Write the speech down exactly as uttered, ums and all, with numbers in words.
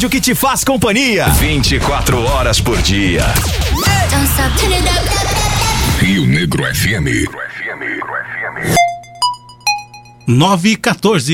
rádio que te faz companhia vinte e quatro horas por dia. Rio Negro F M. nove e quatorze.